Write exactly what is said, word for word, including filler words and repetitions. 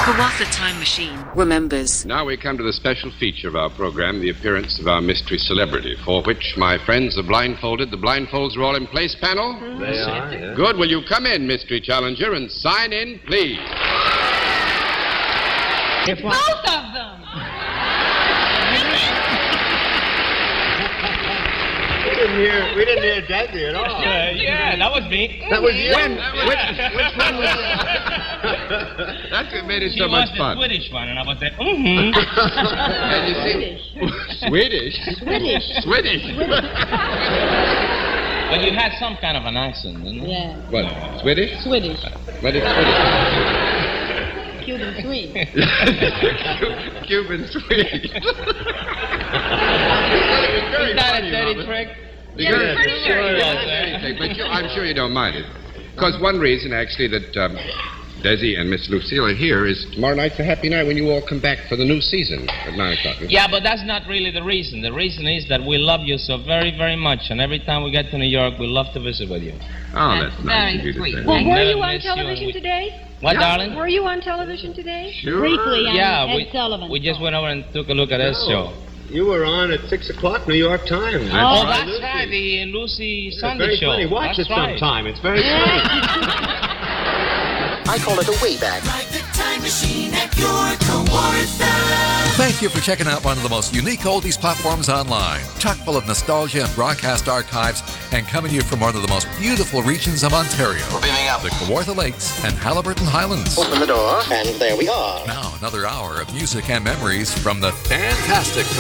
Kawartha Time Machine remembers. Now we come to the special feature of our program, the appearance of our mystery celebrity, for which, my friends, are blindfolded. The blindfolds are all in place, panel? They are, yeah. Good. Will you come in, mystery challenger, and sign in, please? Both of them! We didn't hear, we didn't hear Desi at all. Uh, yeah, that was me. That was you. When? Which, which one was that? That's what made it She so was much the fun. Swedish one, and I was like, mm-hmm. And you see, Swedish. Swedish. Swedish. But you had some kind of an accent, didn't you? Yeah. What? Swedish? Swedish. What is Swedish? Cuban sweet. Cuban sweet. Is that a dirty trick? Yeah, I'm pretty sure it you was, Anything, but you, I'm sure you don't mind it. Because one reason, actually, that um, Desi and Miss Lucille are here is tomorrow night's a happy night when you all come back for the new season at nine o'clock. Yeah, but that's not really the reason. The reason is that we love you so very, very much, and every time we get to New York, we love to visit with you. Oh, That's that's, nice very of you to sweet. say. Well, I were never you on miss you, television and we- today? What, Yeah. darling? Were you on television today? Sure. Briefly on Yeah, Ed we, Sullivan. we just went over and took a look at his show. You were on at six o'clock, New York Times. Oh, Right, that's Lucy. right, the Lucy It's Sunday very show. funny. Watch That's it right. sometime. It's very funny. I call it a Wayback. Ride the time machine at your Kawartha. Thank you for checking out one of the most unique oldies platforms online, chock full of nostalgia and broadcast archives, and coming to you from one of the most beautiful regions of Ontario, We're beaming up. the Kawartha Lakes and Halliburton Highlands. Open the door, and there we are. Now another hour of music and memories from the fantastic